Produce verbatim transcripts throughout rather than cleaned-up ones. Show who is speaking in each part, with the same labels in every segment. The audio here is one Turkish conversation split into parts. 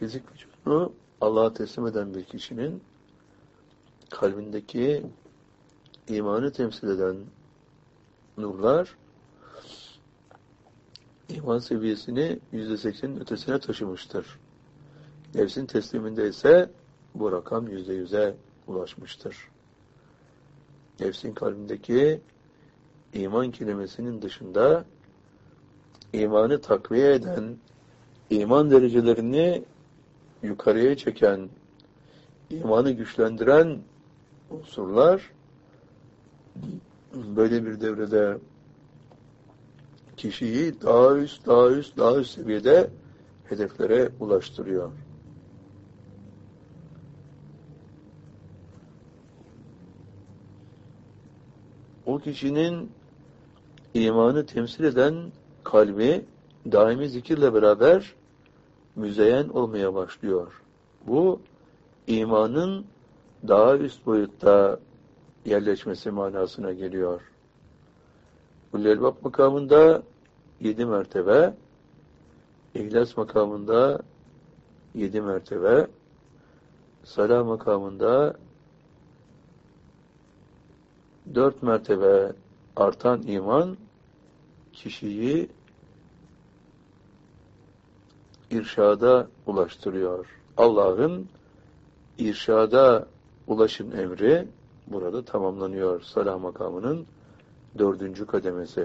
Speaker 1: fizik vücudunu Allah'a teslim eden bir kişinin kalbindeki imanı temsil eden nurlar iman seviyesini yüzde seksenin ötesine taşımıştır. Nefsin tesliminde ise bu rakam yüzde yüze ulaşmıştır. Nefsin kalbindeki iman kelimesinin dışında imanı takviye eden, iman derecelerini yukarıya çeken, imanı güçlendiren unsurlar böyle bir devrede kişiyi daha üst, daha üst, daha üst seviyede hedeflere ulaştırıyor. O kişinin imanı temsil eden kalbi daimi zikirle beraber müzeyyen olmaya başlıyor. Bu imanın daha üst boyutta yerleşmesi manasına geliyor. Ulul-Elbab makamında yedi mertebe, İhlas makamında yedi mertebe, Salah makamında dört mertebe artan iman kişiyi irşada ulaştırıyor. Allah'ın irşada ulaşın emri burada tamamlanıyor. Salah makamının dördüncü kademesi.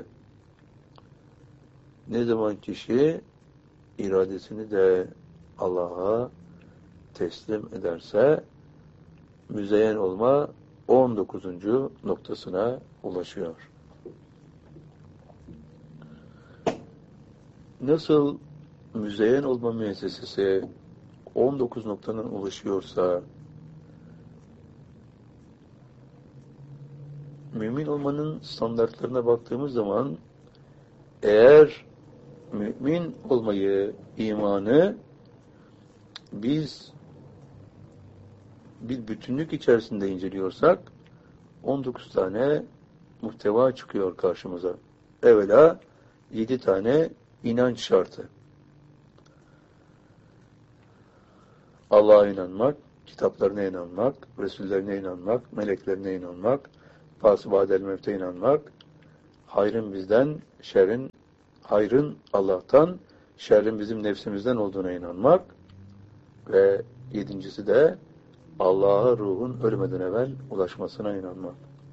Speaker 1: Ne zaman kişi iradesini de Allah'a teslim ederse müzeyyen olma on dokuzuncu noktasına ulaşıyor. Nasıl müzeyyen olma müessesesi on dokuz noktanın ulaşıyorsa mümin olmanın standartlarına baktığımız zaman eğer mümin olmayı, imanı biz bir bütünlük içerisinde inceliyorsak on dokuz tane muhteva çıkıyor karşımıza. Evvela yedi tane inanç şartı. Allah'a inanmak, kitaplarına inanmak, Resullerine inanmak, meleklerine inanmak, Fasıbadel Mevt'e inanmak, hayrın bizden, şerrin, hayrın Allah'tan, şerrin bizim nefsimizden olduğuna inanmak ve yedincisi de Allah'a ruhun ölmeden evvel ulaşmasına inanmak.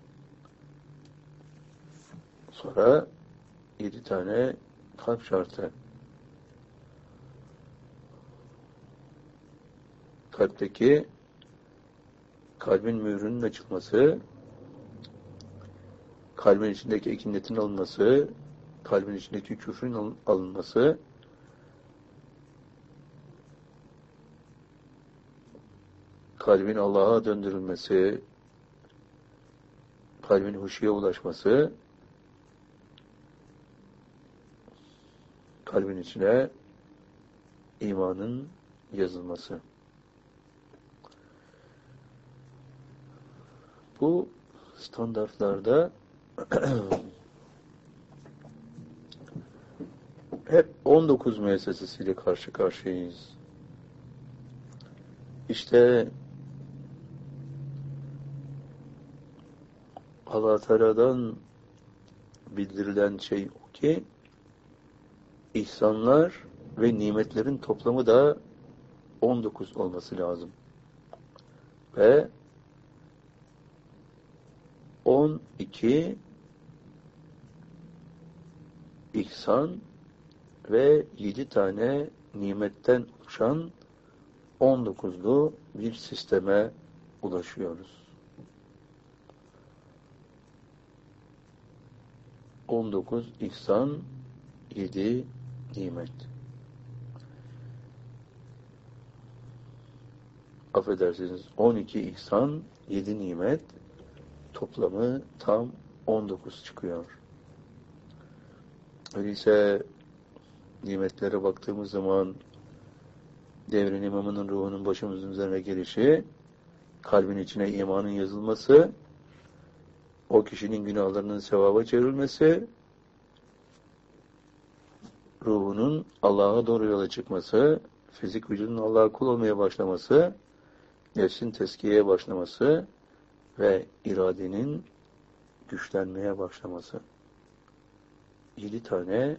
Speaker 1: Sonra yedi tane kalp şartı. Kalpteki kalbin mührünün açılması, kalbin içindeki ekinetin alınması, kalbin içindeki küfrün alınması, kalbin Allah'a döndürülmesi, kalbin huşuya ulaşması, kalbin içine imanın yazılması. Bu standartlarda hep on dokuz müessesesiyle karşı karşıyayız. İşte Allah Teala'dan bildirilen şey o ki ihsanlar ve nimetlerin toplamı da on dokuz olması lazım. Ve on iki ihsan ve yedi tane nimetten oluşan on dokuzlu bir sisteme ulaşıyoruz. on dokuz ihsan, yedi nimet. Affedersiniz, on iki ihsan, yedi nimet, toplamı tam on dokuz çıkıyor. Öyleyse nimetlere baktığımız zaman devrin imamının ruhunun başımızın üzerine gelişi, kalbin içine imanın yazılması, o kişinin günahlarının sevaba çevrilmesi, ruhunun Allah'a doğru yola çıkması, fizik vücudun Allah'a kul olmaya başlaması, nefsin tezkiyeye başlaması ve iradenin güçlenmeye başlaması. Yedi tane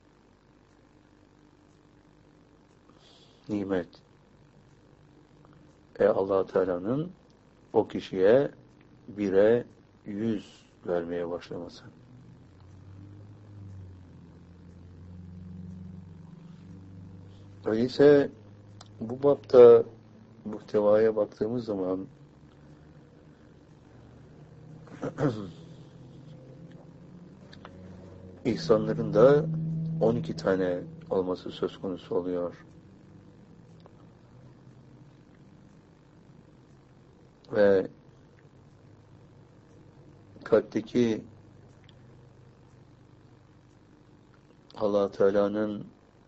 Speaker 1: nimet. E Allah Teala'nın o kişiye bire yüz vermeye başlaması. Öyleyse bu bapta muhtevaya baktığımız zaman ihsanların da on iki tane olması söz konusu oluyor. Ve kalpteki Allah Teala'nın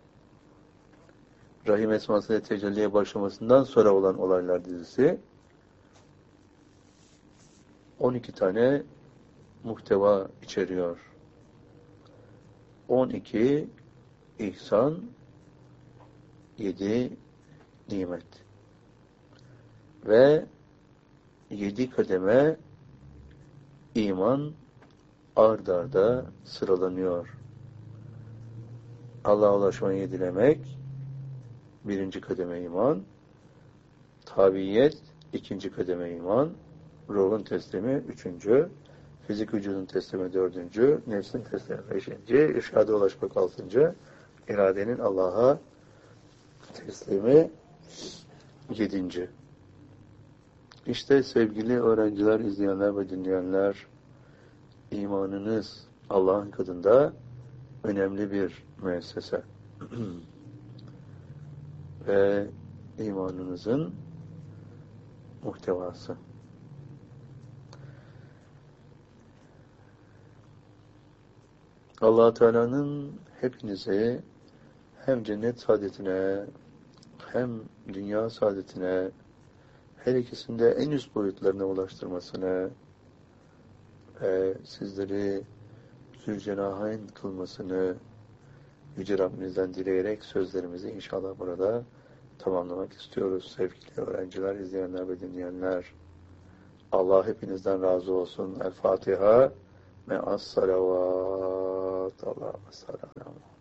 Speaker 1: Rahim esmasıyla tecelliye başlamasından sonra olan olaylar dizisi on iki tane muhteva içeriyor. on iki ihsan, yedi nimet ve yedi kademe iman ard arda sıralanıyor. Allah'a ulaşmayı dilemek birinci kademe iman, tabiyet ikinci kademe iman, ruhun teslimi üçüncü, fizik vücudun teslimi dördüncü, nefsin teslimi beşinci, irşada ulaşmak altıncı, iradenin Allah'a teslimi yedinci. İşte sevgili öğrenciler, izleyenler ve dinleyenler, imanınız Allah'ın katında önemli bir müessese. Ve imanınızın muhtevası. Allah Teala'nın hepinizi hem cennet saadetine hem dünya saadetine her ikisinde en üst boyutlarına ulaştırmasını ve sizleri Zülcenahayn kılmasını Yüce Rabbimizden dileyerek sözlerimizi inşallah burada tamamlamak istiyoruz. Sevgili öğrenciler, izleyenler ve dinleyenler. Allah hepinizden razı olsun. El Fatiha me'as salavat. Allah'a sallallahu.